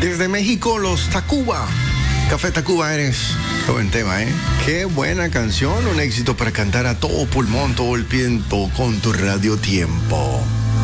Desde México, los Tacuba. Café Tacuba eres. Qué buen tema, ¿eh? Qué buena canción. Un éxito para cantar a todo pulmón, todo el tiempo con tu Radio Tiempo.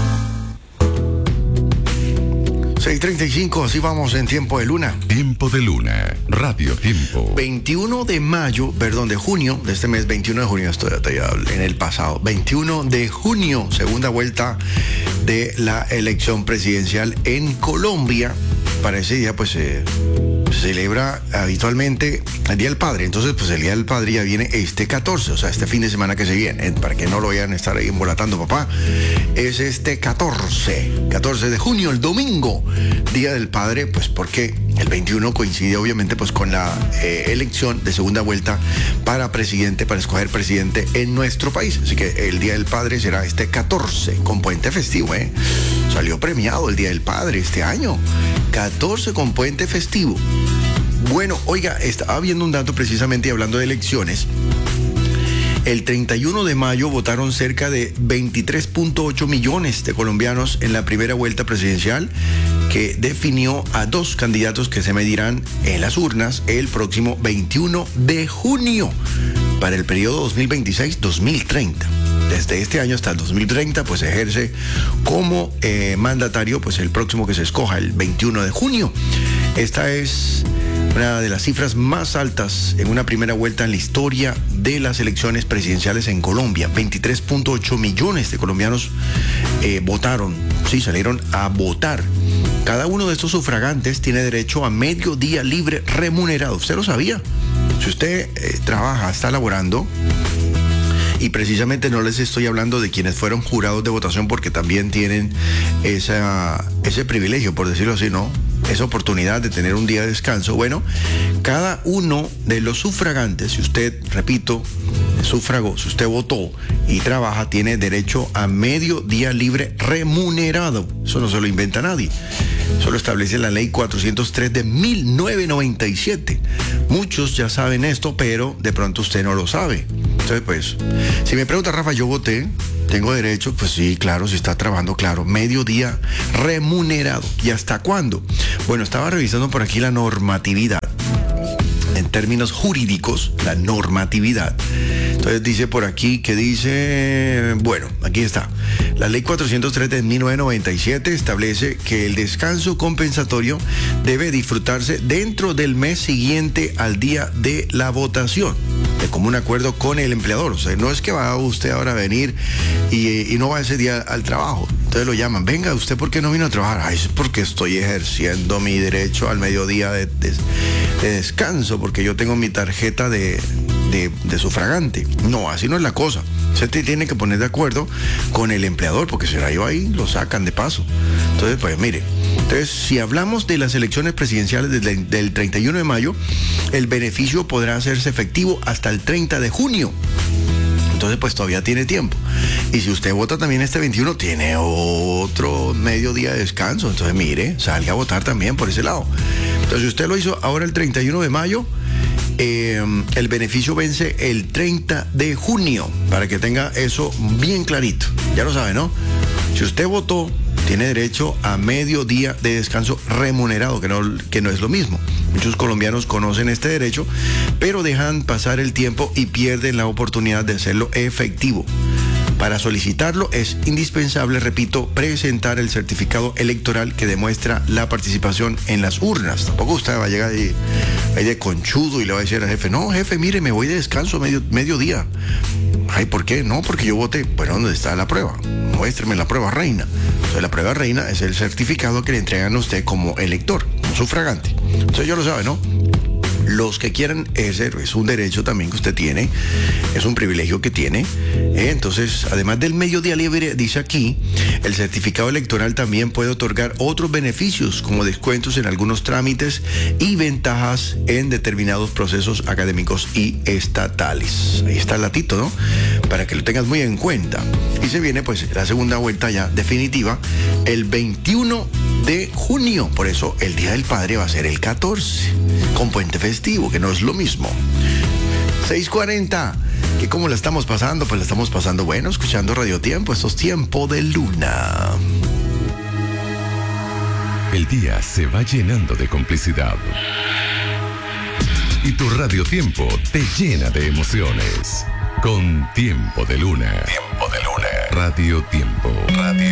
6:35, así vamos en Tiempo de Luna. Tiempo de Luna, Radio Tiempo. 21 de mayo, perdón, de junio, de este mes, 21 de junio, estoy en el pasado. 21 de junio, segunda vuelta de la elección presidencial en Colombia. Para ese día, pues, se celebra habitualmente el Día del Padre. Entonces, pues el Día del Padre ya viene este 14, o sea, este fin de semana que se viene, para que no lo vayan a estar ahí embolatando, papá. Es este 14 de junio, el domingo, Día del Padre, pues porque el 21 coincide obviamente pues con la elección de segunda vuelta para presidente, para escoger presidente en nuestro país. Así que el Día del Padre será este 14, con puente festivo, ¿eh? Salió premiado el Día del Padre este año. 14 con puente festivo. Bueno, oiga, estaba viendo un dato precisamente hablando de elecciones. El 31 de mayo votaron cerca de 23.8 millones de colombianos en la primera vuelta presidencial que definió a dos candidatos que se medirán en las urnas el próximo 21 de junio para el periodo 2026-2030. Desde este año hasta el 2030, pues ejerce como mandatario, pues el próximo que se escoja, el 21 de junio. Esta es una de las cifras más altas en una primera vuelta en la historia de las elecciones presidenciales en Colombia. 23.8 millones de colombianos votaron, sí, salieron a votar. Cada uno de estos sufragantes tiene derecho a medio día libre remunerado. ¿Usted lo sabía? Si usted trabaja, está laborando, y precisamente no les estoy hablando de quienes fueron jurados de votación porque también tienen ese privilegio, por decirlo así, ¿no? Esa oportunidad de tener un día de descanso. Bueno, cada uno de los sufragantes, si usted, repito, sufragó, si usted votó y trabaja, tiene derecho a medio día libre remunerado. Eso no se lo inventa nadie. Eso lo establece la ley 403 de 1997. Muchos ya saben esto, pero de pronto usted no lo sabe. Entonces, pues, si me pregunta, Rafa, yo voté, tengo derecho, pues sí, claro, si está trabajando, claro, medio día remunerado. ¿Y hasta cuándo? Bueno, estaba revisando por aquí la normatividad. En términos jurídicos, la normatividad. Entonces dice por aquí que dice, bueno, aquí está. La ley 403 de 1997 establece que el descanso compensatorio debe disfrutarse dentro del mes siguiente al día de la votación, de común acuerdo con el empleador. O sea, no es que va usted ahora a venir y no va ese día al trabajo. Entonces lo llaman, venga, ¿usted por qué no vino a trabajar? Ay, es porque estoy ejerciendo mi derecho al mediodía de descanso, porque yo tengo mi tarjeta de sufragante. No, así no es la cosa. Usted tiene que poner de acuerdo con el empleador, porque si no, ahí lo sacan de paso. Entonces, pues mire, si hablamos de las elecciones presidenciales del 31 de mayo, el beneficio podrá hacerse efectivo hasta el 30 de junio. Entonces, pues todavía tiene tiempo. Y si usted vota también este 21, tiene otro medio día de descanso. Entonces, mire, salga a votar también por ese lado. Entonces, si usted lo hizo ahora el 31 de mayo, el beneficio vence el 30 de junio, para que tenga eso bien clarito. Ya lo sabe, ¿no? Si usted votó, tiene derecho a medio día de descanso remunerado, que no es lo mismo. Muchos colombianos conocen este derecho, pero dejan pasar el tiempo y pierden la oportunidad de hacerlo efectivo. Para solicitarlo es indispensable, repito, presentar el certificado electoral que demuestra la participación en las urnas. Tampoco usted va a llegar ahí de conchudo y le va a decir al jefe, no, jefe, mire, me voy de descanso medio día. Ay, ¿por qué? No, porque yo voté. Bueno, ¿dónde está la prueba? Muéstreme la prueba reina. Entonces, la prueba reina es el certificado que le entregan a usted como elector, como sufragante. Entonces, ya lo sabe, ¿no? Los que quieran ejercer, es un derecho también que usted tiene, es un privilegio que tiene. Entonces, además del mediodía libre, dice aquí, el certificado electoral también puede otorgar otros beneficios, como descuentos en algunos trámites y ventajas en determinados procesos académicos y estatales. Ahí está el latito, ¿no? Para que lo tengas muy en cuenta. Y se viene, pues, la segunda vuelta ya definitiva, el 21 de junio. Por eso, el Día del Padre va a ser el 14, con puente festivo, que no es lo mismo. 6:40. ¿Que cómo la estamos pasando? Pues la estamos pasando bueno, escuchando Radio Tiempo. Esto es Tiempo de Luna. El día se va llenando de complicidad. Y tu Radio Tiempo te llena de emociones. Con Tiempo de Luna. Tiempo de Luna. Radio Tiempo. Radio